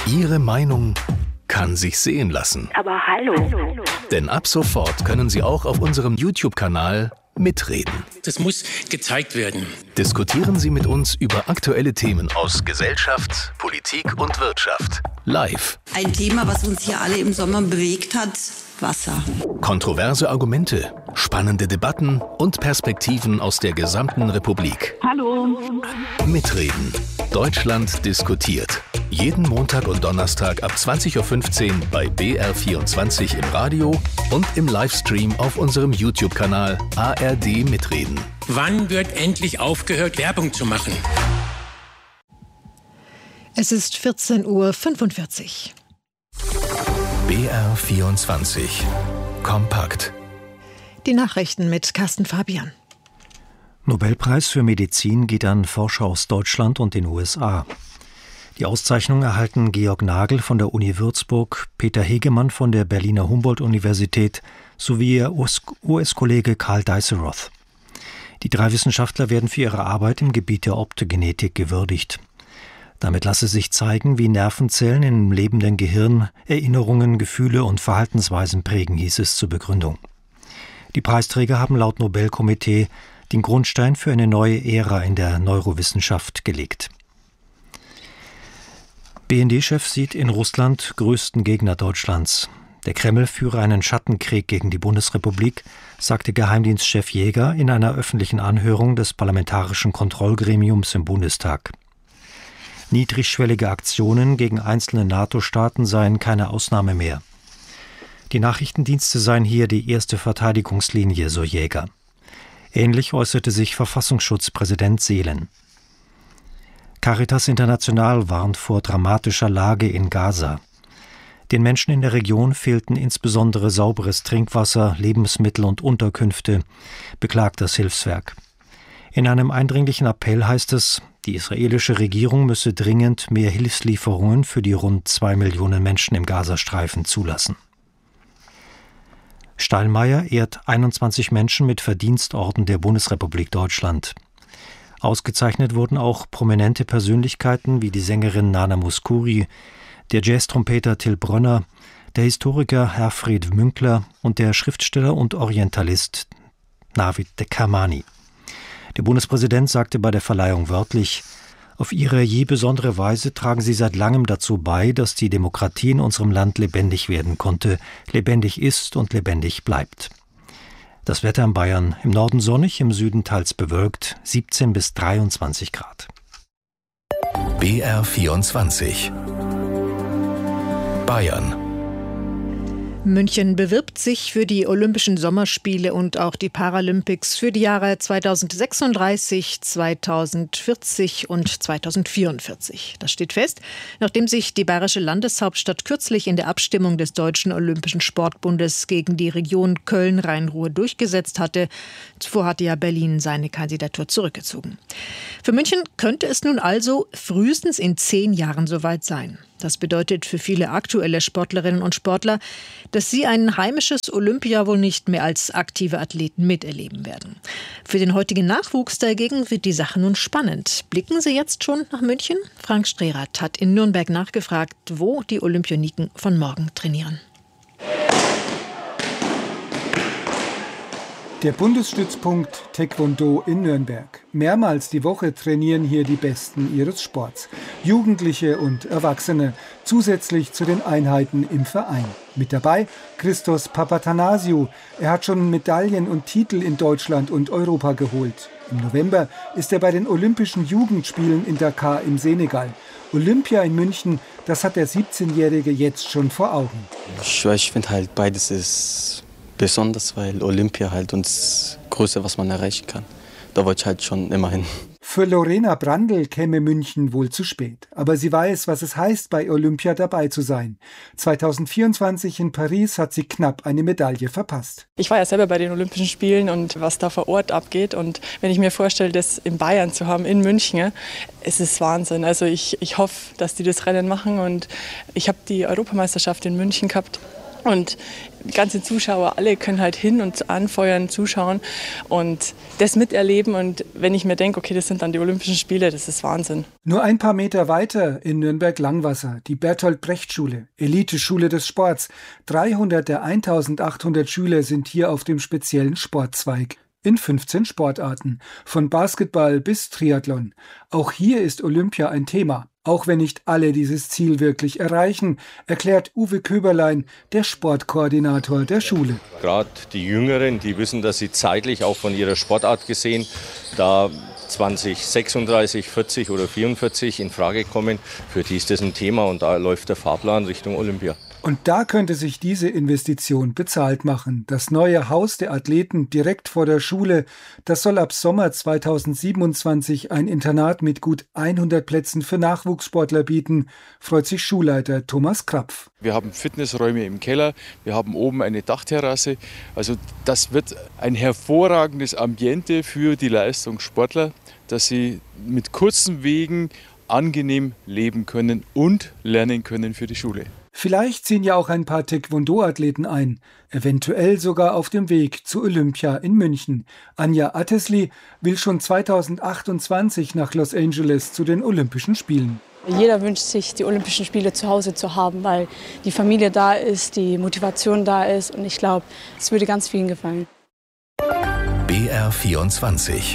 Ihre Meinung kann sich sehen lassen. Aber hallo. Denn ab sofort können Sie auch auf unserem YouTube-Kanal mitreden. Das muss gezeigt werden. Diskutieren Sie mit uns über aktuelle Themen aus Gesellschaft, Politik und Wirtschaft. Live. Ein Thema, was uns hier alle im Sommer bewegt hat: Wasser. Kontroverse Argumente, spannende Debatten und Perspektiven aus der gesamten Republik. Hallo. Mitreden. Deutschland diskutiert. Jeden Montag und Donnerstag ab 20.15 Uhr bei BR24 im Radio und im Livestream auf unserem YouTube-Kanal ARD Mitreden. Wann wird endlich aufgehört, Werbung zu machen? Es ist 14.45 Uhr. BR24 Kompakt. Die Nachrichten mit Carsten Fabian. Nobelpreis für Medizin geht an Forscher aus Deutschland und den USA. Die Auszeichnung erhalten Georg Nagel von der Uni Würzburg, Peter Hegemann von der Berliner Humboldt-Universität sowie ihr US-Kollege Karl Deisseroth. Die 3 Wissenschaftler werden für ihre Arbeit im Gebiet der Optogenetik gewürdigt. Damit lasse sich zeigen, wie Nervenzellen im lebenden Gehirn Erinnerungen, Gefühle und Verhaltensweisen prägen, hieß es zur Begründung. Die Preisträger haben laut Nobelkomitee den Grundstein für eine neue Ära in der Neurowissenschaft gelegt. BND-Chef sieht in Russland größten Gegner Deutschlands. Der Kreml führe einen Schattenkrieg gegen die Bundesrepublik, sagte Geheimdienstchef Jäger in einer öffentlichen Anhörung des Parlamentarischen Kontrollgremiums im Bundestag. Niedrigschwellige Aktionen gegen einzelne NATO-Staaten seien keine Ausnahme mehr. Die Nachrichtendienste seien hier die erste Verteidigungslinie, so Jäger. Ähnlich äußerte sich Verfassungsschutzpräsident Seelen. Caritas International warnt vor dramatischer Lage in Gaza. Den Menschen in der Region fehlten insbesondere sauberes Trinkwasser, Lebensmittel und Unterkünfte, beklagt das Hilfswerk. In einem eindringlichen Appell heißt es, die israelische Regierung müsse dringend mehr Hilfslieferungen für die rund 2 Millionen Menschen im Gazastreifen zulassen. Steinmeier ehrt 21 Menschen mit Verdienstorden der Bundesrepublik Deutschland. Ausgezeichnet wurden auch prominente Persönlichkeiten wie die Sängerin Nana Mouskouri, der Jazztrompeter Till Brönner, der Historiker Herfried Münkler und der Schriftsteller und Orientalist Navid Kermani. Der Bundespräsident sagte bei der Verleihung wörtlich: Auf ihre je besondere Weise tragen sie seit langem dazu bei, dass die Demokratie in unserem Land lebendig werden konnte, lebendig ist und lebendig bleibt. Das Wetter in Bayern: im Norden sonnig, im Süden teils bewölkt, 17 bis 23 Grad. BR24 Bayern. München bewirbt sich für die Olympischen Sommerspiele und auch die Paralympics für die Jahre 2036, 2040 und 2044. Das steht fest, nachdem sich die bayerische Landeshauptstadt kürzlich in der Abstimmung des Deutschen Olympischen Sportbundes gegen die Region Köln-Rhein-Ruhr durchgesetzt hatte. Zuvor hatte ja Berlin seine Kandidatur zurückgezogen. Für München könnte es nun also frühestens in 10 Jahren soweit sein. Das bedeutet für viele aktuelle Sportlerinnen und Sportler, dass sie ein heimisches Olympia wohl nicht mehr als aktive Athleten miterleben werden. Für den heutigen Nachwuchs dagegen wird die Sache nun spannend. Blicken Sie jetzt schon nach München? Frank Strerath hat in Nürnberg nachgefragt, wo die Olympioniken von morgen trainieren. Der Bundesstützpunkt Taekwondo in Nürnberg. Mehrmals die Woche trainieren hier die Besten ihres Sports. Jugendliche und Erwachsene, zusätzlich zu den Einheiten im Verein. Mit dabei Christos Papatanasiou. Er hat schon Medaillen und Titel in Deutschland und Europa geholt. Im November ist er bei den Olympischen Jugendspielen in Dakar im Senegal. Olympia in München, das hat der 17-Jährige jetzt schon vor Augen. Ich finde halt, beides ist besonders, weil Olympia halt uns Größte, was man erreichen kann. Da wollte ich halt schon immer hin. Für Lorena Brandl käme München wohl zu spät. Aber sie weiß, was es heißt, bei Olympia dabei zu sein. 2024 in Paris hat sie knapp eine Medaille verpasst. Ich war ja selber bei den Olympischen Spielen und was da vor Ort abgeht. Und wenn ich mir vorstelle, das in Bayern zu haben, in München, es ist Wahnsinn. Also ich hoffe, dass die das Rennen machen. Und ich habe die Europameisterschaft in München gehabt. Und die ganzen Zuschauer, alle können halt hin und anfeuern, zuschauen und das miterleben. Und wenn ich mir denke, okay, das sind dann die Olympischen Spiele, das ist Wahnsinn. Nur ein paar Meter weiter in Nürnberg-Langwasser, die Bertolt-Brecht-Schule, Eliteschule des Sports. 300 der 1800 Schüler sind hier auf dem speziellen Sportzweig. In 15 Sportarten, von Basketball bis Triathlon. Auch hier ist Olympia ein Thema. Auch wenn nicht alle dieses Ziel wirklich erreichen, erklärt Uwe Köberlein, der Sportkoordinator der Schule. Gerade die Jüngeren, die wissen, dass sie zeitlich auch von ihrer Sportart gesehen, da 2036, 40 oder 44 in Frage kommen, für die ist das ein Thema und da läuft der Fahrplan Richtung Olympia. Und da könnte sich diese Investition bezahlt machen. Das neue Haus der Athleten direkt vor der Schule, das soll ab Sommer 2027 ein Internat mit gut 100 Plätzen für Nachwuchssportler bieten, freut sich Schulleiter Thomas Krapf. Wir haben Fitnessräume im Keller, wir haben oben eine Dachterrasse. Also das wird ein hervorragendes Ambiente für die Leistungssportler, dass sie mit kurzen Wegen angenehm leben können und lernen können für die Schule. Vielleicht ziehen ja auch ein paar Taekwondo-Athleten ein, eventuell sogar auf dem Weg zu Olympia in München. Anja Attesli will schon 2028 nach Los Angeles zu den Olympischen Spielen. Jeder wünscht sich, die Olympischen Spiele zu Hause zu haben, weil die Familie da ist, die Motivation da ist und ich glaube, es würde ganz vielen gefallen. BR24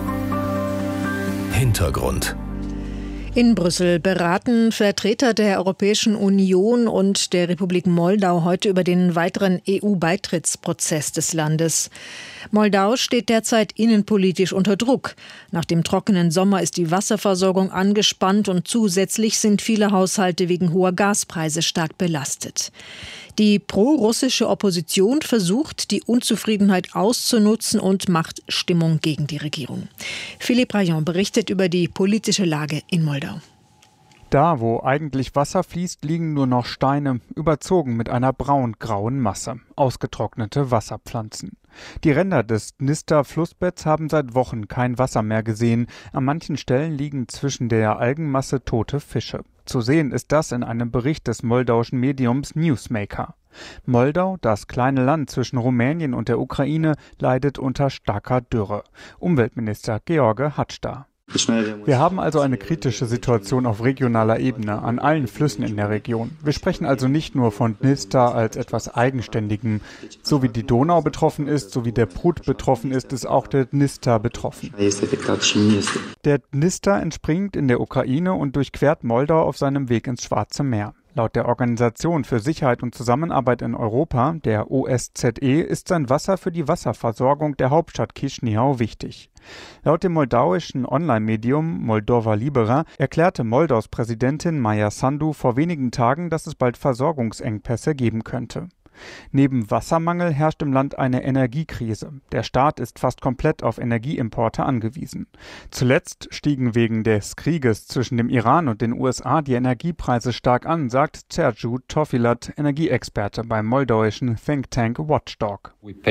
Hintergrund. In Brüssel beraten Vertreter der Europäischen Union und der Republik Moldau heute über den weiteren EU-Beitrittsprozess des Landes. Moldau steht derzeit innenpolitisch unter Druck. Nach dem trockenen Sommer ist die Wasserversorgung angespannt und zusätzlich sind viele Haushalte wegen hoher Gaspreise stark belastet. Die pro-russische Opposition versucht, die Unzufriedenheit auszunutzen und macht Stimmung gegen die Regierung. Philippe Rayon berichtet über die politische Lage in Moldau. Da, wo eigentlich Wasser fließt, liegen nur noch Steine, überzogen mit einer braun-grauen Masse, ausgetrocknete Wasserpflanzen. Die Ränder des Dnister-Flussbetts haben seit Wochen kein Wasser mehr gesehen. An manchen Stellen liegen zwischen der Algenmasse tote Fische. Zu sehen ist das in einem Bericht des moldauischen Mediums Newsmaker. Moldau, das kleine Land zwischen Rumänien und der Ukraine, leidet unter starker Dürre. Umweltminister George Hatstar. Wir haben also eine kritische Situation auf regionaler Ebene an allen Flüssen in der Region. Wir sprechen also nicht nur von Dnister als etwas Eigenständigem. So wie die Donau betroffen ist, so wie der Prut betroffen ist, ist auch der Dnister betroffen. Der Dnister entspringt in der Ukraine und durchquert Moldau auf seinem Weg ins Schwarze Meer. Laut der Organisation für Sicherheit und Zusammenarbeit in Europa, der OSZE, ist sein Wasser für die Wasserversorgung der Hauptstadt Chișinău wichtig. Laut dem moldauischen Online-Medium Moldova Libera erklärte Moldaus Präsidentin Maia Sandu vor wenigen Tagen, dass es bald Versorgungsengpässe geben könnte. Neben Wassermangel herrscht im Land eine Energiekrise. Der Staat ist fast komplett auf Energieimporte angewiesen. Zuletzt stiegen wegen des Krieges zwischen dem Iran und den USA die Energiepreise stark an, sagt Sergiu Tofilat, Energieexperte beim moldauischen Think Tank Watchdog.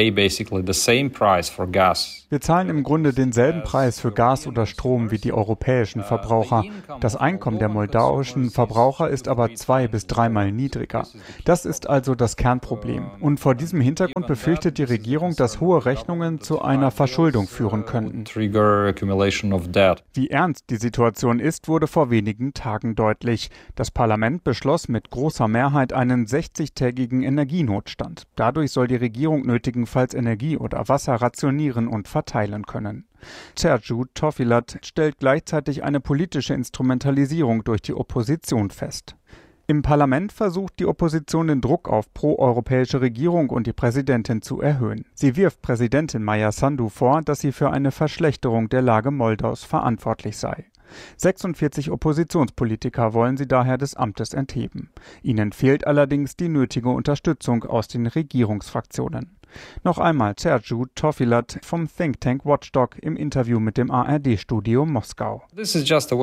Wir zahlen im Grunde denselben Preis für Gas oder Strom wie die europäischen Verbraucher. Das Einkommen der moldauischen Verbraucher ist aber 2- bis 3-mal niedriger. Das ist also das Kernproblem. Und vor diesem Hintergrund befürchtet die Regierung, dass hohe Rechnungen zu einer Verschuldung führen könnten. Wie ernst die Situation ist, wurde vor wenigen Tagen deutlich. Das Parlament beschloss mit großer Mehrheit einen 60-tägigen Energienotstand. Dadurch soll die Regierung nötigenfalls Energie oder Wasser rationieren und verteilen können. Sergiu Tofilat stellt gleichzeitig eine politische Instrumentalisierung durch die Opposition fest. Im Parlament versucht die Opposition den Druck auf pro-europäische Regierung und die Präsidentin zu erhöhen. Sie wirft Präsidentin Maia Sandu vor, dass sie für eine Verschlechterung der Lage Moldaus verantwortlich sei. 46 Oppositionspolitiker wollen sie daher des Amtes entheben. Ihnen fehlt allerdings die nötige Unterstützung aus den Regierungsfraktionen. Noch einmal Sergiu Tofilat vom Think Tank Watchdog im Interview mit dem ARD-Studio Moskau. Das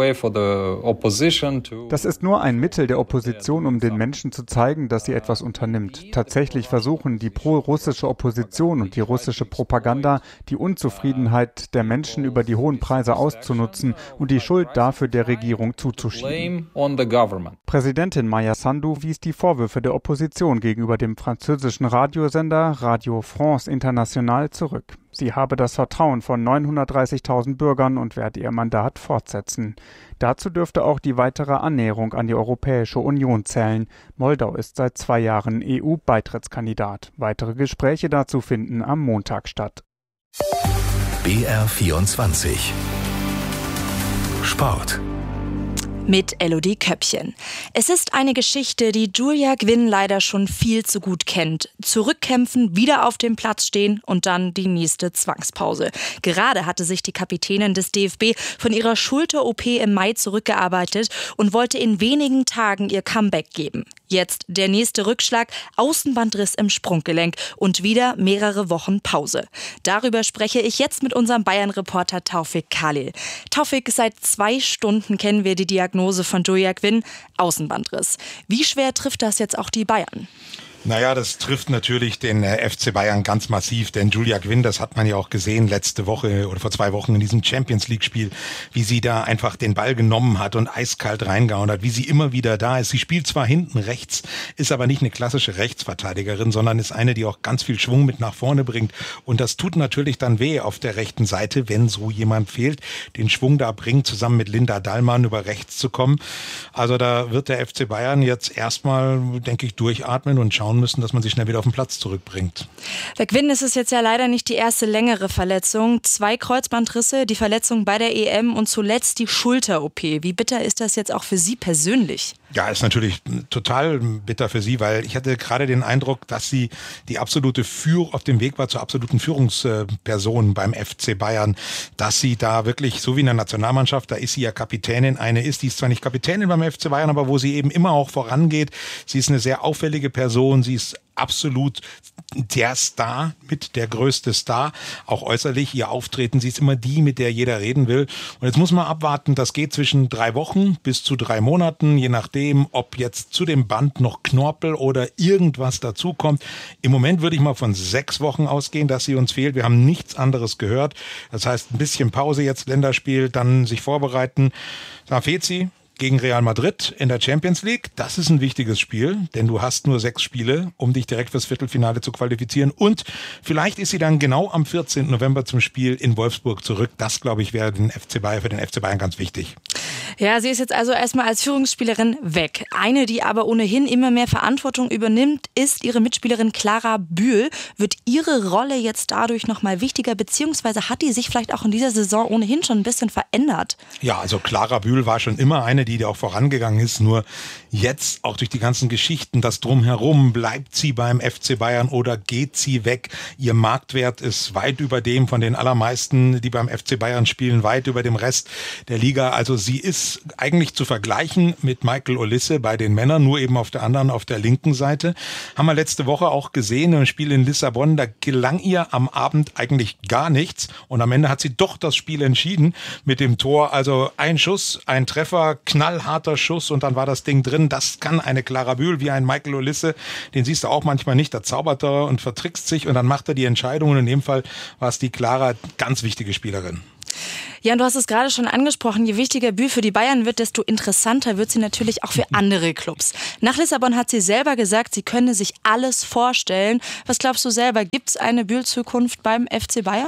ist nur ein Mittel der Opposition, um den Menschen zu zeigen, dass sie etwas unternimmt. Tatsächlich versuchen die pro-russische Opposition und die russische Propaganda, die Unzufriedenheit der Menschen über die hohen Preise auszunutzen und die Schuld dafür der Regierung zuzuschieben. Präsidentin Maya Sandu wies die Vorwürfe der Opposition gegenüber dem französischen Radiosender Radio France International zurück. Sie habe das Vertrauen von 930.000 Bürgern und werde ihr Mandat fortsetzen. Dazu dürfte auch die weitere Annäherung an die Europäische Union zählen. Moldau ist seit 2 Jahren EU-Beitrittskandidat. Weitere Gespräche dazu finden am Montag statt. BR24 Sport mit Elodie Köppchen. Es ist eine Geschichte, die Julia Gwynn leider schon viel zu gut kennt. Zurückkämpfen, wieder auf dem Platz stehen und dann die nächste Zwangspause. Gerade hatte sich die Kapitänin des DFB von ihrer Schulter-OP im Mai zurückgearbeitet und wollte in wenigen Tagen ihr Comeback geben. Jetzt der nächste Rückschlag, Außenbandriss im Sprunggelenk und wieder mehrere Wochen Pause. Darüber spreche ich jetzt mit unserem Bayern-Reporter Taufik Khalil. Taufik, seit 2 Stunden kennen wir die Diagnose von Julia Gwynn, Außenbandriss. Wie schwer trifft das jetzt auch die Bayern? Naja, das trifft natürlich den FC Bayern ganz massiv, denn Julia Gwynn, das hat man ja auch gesehen letzte Woche oder vor 2 Wochen in diesem Champions-League-Spiel, wie sie da einfach den Ball genommen hat und eiskalt reingehauen hat, wie sie immer wieder da ist. Sie spielt zwar hinten rechts, ist aber nicht eine klassische Rechtsverteidigerin, sondern ist eine, die auch ganz viel Schwung mit nach vorne bringt. Und das tut natürlich dann weh auf der rechten Seite, wenn so jemand fehlt, den Schwung da bringt, zusammen mit Linda Dallmann über rechts zu kommen. Also da wird der FC Bayern jetzt erstmal, denke ich, durchatmen und schauen müssen, dass man sich schnell wieder auf den Platz zurückbringt. Bei Gwynn ist es jetzt ja leider nicht die erste längere Verletzung. 2 Kreuzbandrisse, die Verletzung bei der EM und zuletzt die Schulter-OP. Wie bitter ist das jetzt auch für Sie persönlich? Ja, ist natürlich total bitter für sie, weil ich hatte gerade den Eindruck, dass sie die absolute auf dem Weg war zur absoluten Führungsperson beim FC Bayern, dass sie da wirklich, so wie in der Nationalmannschaft, da ist sie ja Kapitänin, die ist zwar nicht Kapitänin beim FC Bayern, aber wo sie eben immer auch vorangeht. Sie ist eine sehr auffällige Person, sie ist absolut der Star, mit der größte Star, auch äußerlich, ihr Auftreten, sie ist immer die, mit der jeder reden will. Und jetzt muss man abwarten, das geht zwischen 3 Wochen bis zu 3 Monaten, je nachdem, ob jetzt zu dem Band noch Knorpel oder irgendwas dazukommt. Im Moment würde ich mal von 6 Wochen ausgehen, dass sie uns fehlt. Wir haben nichts anderes gehört. Das heißt, ein bisschen Pause jetzt, Länderspiel, dann sich vorbereiten. Dann fehlt sie gegen Real Madrid in der Champions League. Das ist ein wichtiges Spiel, denn du hast nur 6 Spiele, um dich direkt fürs Viertelfinale zu qualifizieren. Und vielleicht ist sie dann genau am 14. November zum Spiel in Wolfsburg zurück. Das, glaube ich, wäre für den FC Bayern ganz wichtig. Ja, sie ist jetzt also erstmal als Führungsspielerin weg. Eine, die aber ohnehin immer mehr Verantwortung übernimmt, ist ihre Mitspielerin Clara Bühl. Wird ihre Rolle jetzt dadurch nochmal wichtiger, beziehungsweise hat die sich vielleicht auch in dieser Saison ohnehin schon ein bisschen verändert? Ja, also Clara Bühl war schon immer eine, die auch vorangegangen ist. Nur jetzt, auch durch die ganzen Geschichten, das Drumherum, bleibt sie beim FC Bayern oder geht sie weg? Ihr Marktwert ist weit über dem von den allermeisten, die beim FC Bayern spielen, weit über dem Rest der Liga. Also sie ist eigentlich zu vergleichen mit Michael Olise bei den Männern, nur eben auf der linken Seite. Haben wir letzte Woche auch gesehen im Spiel in Lissabon, da gelang ihr am Abend eigentlich gar nichts und am Ende hat sie doch das Spiel entschieden mit dem Tor. Also ein Schuss, ein Treffer, knallharter Schuss und dann war das Ding drin. Das kann eine Clara Bühl wie ein Michael Olise, den siehst du auch manchmal nicht, da zaubert er und vertrickst sich und dann macht er die Entscheidung und in dem Fall war es die Clara, ganz wichtige Spielerin. Ja, und du hast es gerade schon angesprochen, je wichtiger Bühl für die Bayern wird, desto interessanter wird sie natürlich auch für andere Clubs. Nach Lissabon hat sie selber gesagt, sie könne sich alles vorstellen. Was glaubst du selber, gibt es eine Bühl-Zukunft beim FC Bayern?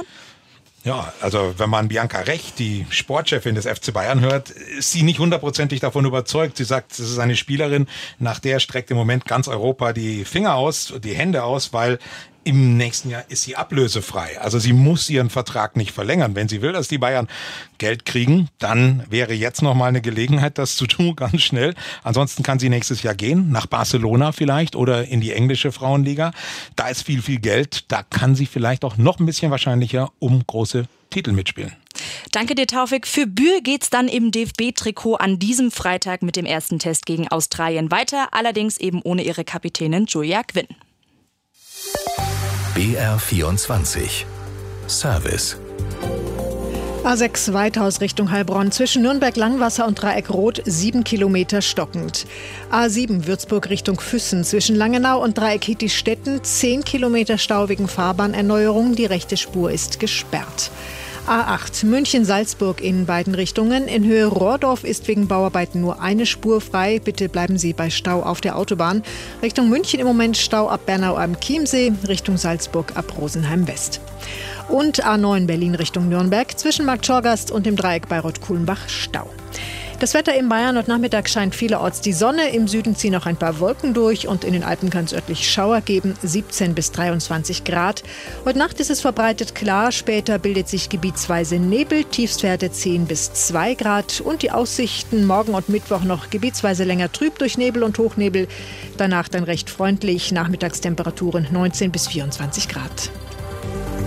Ja, also wenn man Bianca Rech, die Sportchefin des FC Bayern, hört, ist sie nicht 100%ig davon überzeugt. Sie sagt, es ist eine Spielerin, nach der streckt im Moment ganz Europa die Finger aus, die Hände aus, weil im nächsten Jahr ist sie ablösefrei. Also sie muss ihren Vertrag nicht verlängern. Wenn sie will, dass die Bayern Geld kriegen, dann wäre jetzt noch mal eine Gelegenheit, das zu tun, ganz schnell. Ansonsten kann sie nächstes Jahr gehen, nach Barcelona vielleicht oder in die englische Frauenliga. Da ist viel, viel Geld. Da kann sie vielleicht auch noch ein bisschen wahrscheinlicher um große Titel mitspielen. Danke dir, Taufik. Für Bühl geht's dann im DFB-Trikot an diesem Freitag mit dem ersten Test gegen Australien weiter. Allerdings eben ohne ihre Kapitänin Julia Gwynn. BR24 Service. A6 Weithaus Richtung Heilbronn zwischen Nürnberg-Langwasser und Dreieck-Rot 7 Kilometer stockend. A7 Würzburg Richtung Füssen zwischen Langenau und Dreieck-Hittistetten 10 Kilometer Stau wegen Fahrbahnerneuerung. Die rechte Spur ist gesperrt. A8 München-Salzburg in beiden Richtungen. In Höhe Rohrdorf ist wegen Bauarbeiten nur eine Spur frei. Bitte bleiben Sie bei Stau auf der Autobahn. Richtung München im Moment Stau ab Bernau am Chiemsee, Richtung Salzburg ab Rosenheim West. Und A9 Berlin Richtung Nürnberg zwischen Markt Schorgast und dem Dreieck Bayreuth-Kuhlenbach Stau. Das Wetter in Bayern: heute Nachmittag scheint vielerorts die Sonne. Im Süden ziehen auch ein paar Wolken durch und in den Alpen kann es örtlich Schauer geben, 17 bis 23 Grad. Heute Nacht ist es verbreitet klar, später bildet sich gebietsweise Nebel, Tiefstwerte 10 bis 2 Grad. Und die Aussichten morgen und Mittwoch noch gebietsweise länger trüb durch Nebel und Hochnebel. Danach dann recht freundlich, Nachmittagstemperaturen 19 bis 24 Grad.